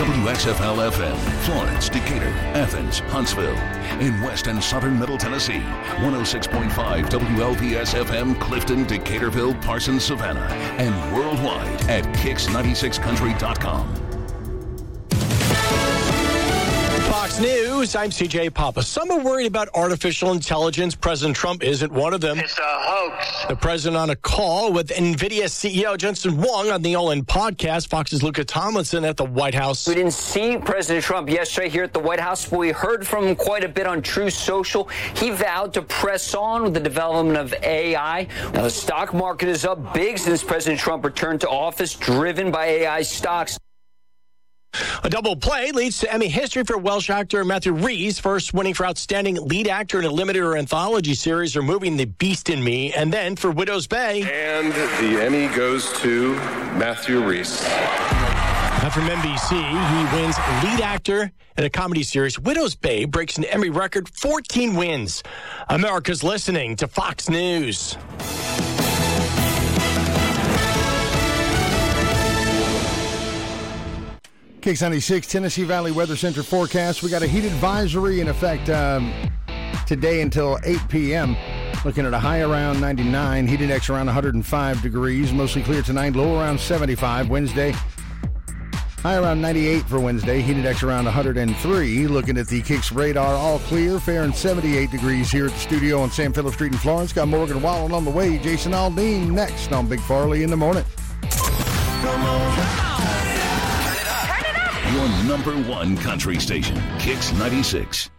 WXFL-FM, Florence, Decatur, Athens, Huntsville. In West and Southern Middle Tennessee, 106.5 WLPS-FM, Clifton, Decaturville, Parsons, Savannah. And worldwide at Kicks96country.com. Fox News, I'm CJ Papa. Some are worried about artificial intelligence. President Trump isn't one of them. It's a hoax. The president on a call with NVIDIA CEO Jensen Huang on the All-In podcast. Fox's Luca Tomlinson at the White House. We didn't see President Trump yesterday here at the White House, but we heard from him quite a bit on Truth Social. He vowed to press on with the development of AI. Now, the stock market is up big since President Trump returned to office, driven by AI stocks. A double play leads to Emmy history for Welsh actor Matthew Rhys, first winning for Outstanding Lead Actor in a limited or anthology series removing The Beast in Me, and then for Widow's Bay. And the Emmy goes to Matthew Rhys. Now from NBC, he wins Lead Actor in a comedy series. Widow's Bay breaks an Emmy record, 14 wins. America's listening to Fox News. Kicks 96, Tennessee Valley Weather Center forecast. We got a heat advisory in effect today until 8 p.m. Looking at a high around 99, heat index around 105 degrees. Mostly clear tonight, low around 75. Wednesday, high around 98 for Wednesday, heat index around 103. Looking at the Kicks radar, all clear, fair and 78 degrees here at the studio on Sam Phillips Street in Florence. Got Morgan Wallen on the way. Jason Aldean next on Big Farley in the Morning. Your number one country station, Kicks 96.